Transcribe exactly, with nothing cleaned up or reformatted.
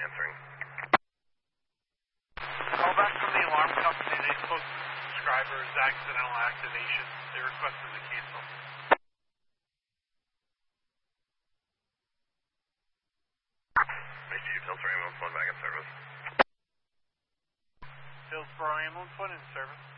answering. Call back from the alarm company. They spoke to the subscriber's accidental activation. They requested to cancel. Make sure you Hillsborough Ambulance one back in service. Hillsborough Ambulance one in service.